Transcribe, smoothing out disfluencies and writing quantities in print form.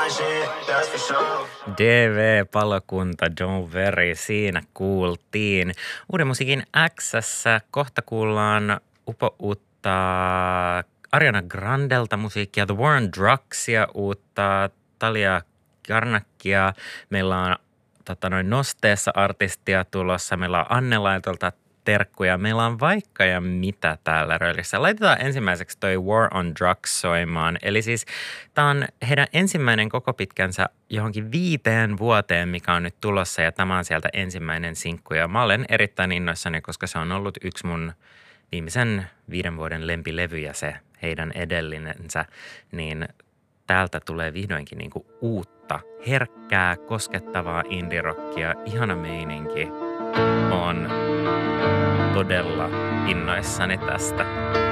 DV-palokunta Don't Worry, siinä kuultiin. Uuden musiikin X:ssä kohta kuullaan uutta Ariana Grandelta musiikkia, The War on Drugsia, uutta Talia Karnackia. Meillä on Nosteessa artistia tulossa, meillä on Anne Laitolta terkkuja. Meillä on vaikka ja mitä täällä röllissä. Laitetaan ensimmäiseksi toi War on Drugs soimaan. Eli siis tämä on heidän ensimmäinen koko pitkänsä johonkin 5 vuoteen, mikä on nyt tulossa. Ja tämä on sieltä ensimmäinen sinkku. Ja mä olen erittäin innoissani, koska se on ollut yksi mun viimeisen 5 vuoden lempilevyjä, se heidän edellinensä. Niin täältä tulee vihdoinkin niinku uutta, herkkää, koskettavaa indie-rockia, ihana meininki. On todella innoissani tästä.